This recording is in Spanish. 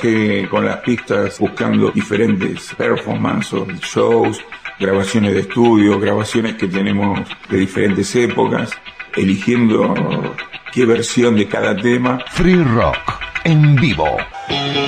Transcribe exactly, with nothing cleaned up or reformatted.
trabajé con las pistas buscando diferentes performances, shows, grabaciones de estudio, grabaciones que tenemos de diferentes épocas, eligiendo qué versión de cada tema. Free Rock en vivo.